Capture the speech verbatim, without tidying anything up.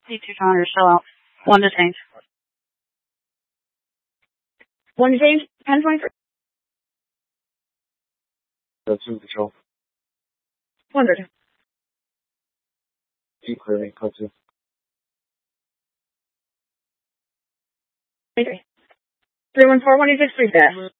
C two Connor, show out. One to change. One to change. ten twenty-three. That's in control. One to two. Keep clearing. Code two. twenty-three. three one four one eight six three dash.